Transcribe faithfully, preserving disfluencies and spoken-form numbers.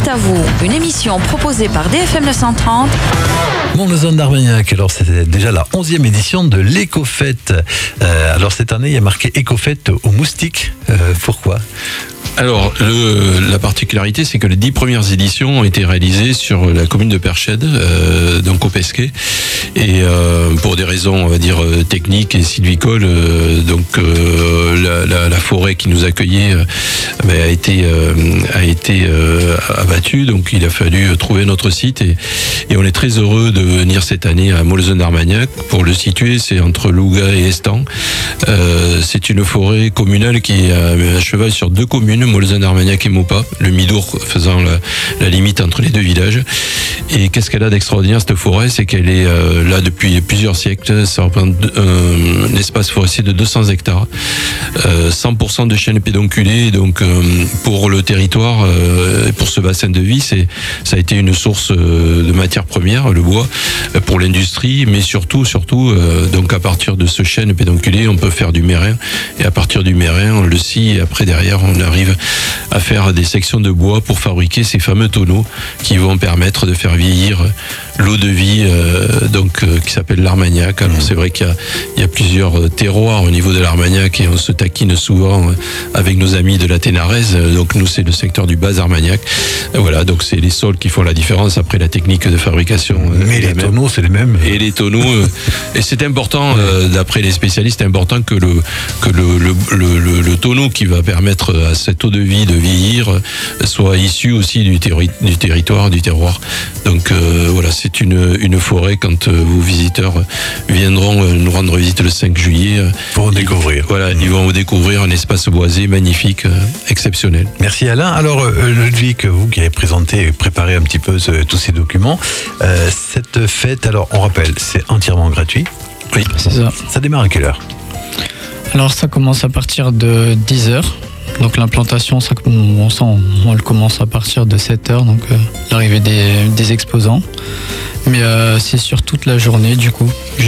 à vous, une émission proposée par D F M neuf cent trente. Mont-Lozon d'Armagnac, alors c'était déjà la onzième édition de l'Éco-Fête. Euh, alors cette année, il y a marqué Éco-Fête aux moustiques. Euh, pourquoi ? Alors, le, la particularité, c'est que les dix premières éditions ont été réalisées sur la commune de Perchède, euh, donc au Pesquet, et euh, pour des raisons, on va dire, techniques et sylvicoles, euh, donc euh, la, la, la forêt qui nous accueillait euh, ben, a été euh, a été euh, abattue, donc il a fallu trouver notre site, et, et on est très heureux de venir cette année à Mont-Lozon d'Armagnac. Pour le situer, c'est entre Louga et Estan. Euh, c'est une forêt communale qui est à cheval sur deux communes, Mont-Lozon d'Armagnac et Maupas, le Midour faisant la, la limite entre les deux villages. Et qu'est-ce qu'elle a d'extraordinaire, cette forêt? C'est qu'elle est euh, là depuis plusieurs siècles. Ça représente euh, un espace forestier de deux cents hectares, euh, cent pour cent de chênes pédonculés. Donc euh, pour le territoire, euh, pour ce bassin de vie, c'est, ça a été une source euh, de matière première, le bois, euh, pour l'industrie, mais surtout, surtout, euh, donc à partir de ce chêne pédonculé, on peut faire du mérin, et à partir du mérin, on le scie, et après derrière, on arrive à faire des sections de bois pour fabriquer ces fameux tonneaux qui vont permettre de faire vieillir l'eau de vie, euh, donc euh, qui s'appelle l'Armagnac. Alors c'est vrai qu'il y a, il y a plusieurs terroirs au niveau de l'Armagnac, et on se taquine souvent avec nos amis de la Ténarèze. Donc nous, c'est le secteur du bas Armagnac. Voilà, donc c'est les sols qui font la différence. Après, la technique de fabrication. Mais les tonneaux, c'est les mêmes. Et les tonneaux, euh, et c'est important, euh, d'après les spécialistes, c'est important que le que le, le, le, le, le tonneau qui va permettre à cette eau de vie de vieillir soit issu aussi du, terri- du territoire, du terroir. Donc euh, voilà, c'est une, une forêt. Quand euh, vos visiteurs viendront euh, nous rendre visite le cinq juillet, euh, pour découvrir. Ils, voilà, mmh. ils vont découvrir un espace boisé magnifique, euh, exceptionnel. Merci Alain. Alors euh, Ludwig, vous qui avez présenté et préparé un petit peu ce, tous ces documents, euh, cette fête, alors on rappelle, c'est entièrement gratuit. Oui, c'est ça. Ça démarre à quelle heure? Alors ça commence à partir de dix heures. Donc l'implantation, ça, on, sent, on le commence à partir de sept heures, donc euh, l'arrivée des, des exposants. Mais euh, c'est sur toute la journée du coup.